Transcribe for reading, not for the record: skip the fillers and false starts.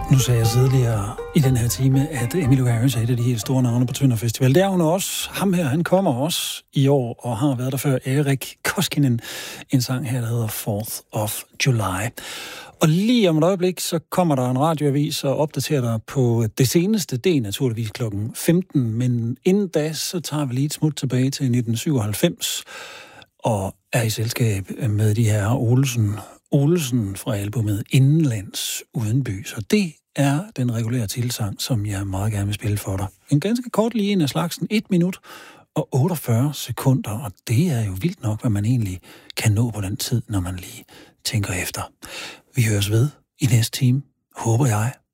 Nu sagde jeg tidligere i den her time, at Emmylou Harris er et af de helt store navne på Tønder Festival. Det er hun også. Ham her, han kommer også i år, og har været der før. Erik Koskinen, en sang her, der hedder 4th of July. Og lige om et øjeblik, så kommer der en radioavis og opdaterer dig på det seneste. Det er naturligvis klokken 15, men inden da, så tager vi lige et smut tilbage til 1997, og er i selskab med de her Olsen fra albumet Indenlands Udenby. Så det er den regulære titelsang, som jeg meget gerne vil spille for dig. En ganske kort lige en af slagsen, 1 minut og 48 sekunder, og det er jo vildt nok, hvad man egentlig kan nå på den tid, når man lige tænker efter. Vi høres ved i næste time, håber jeg.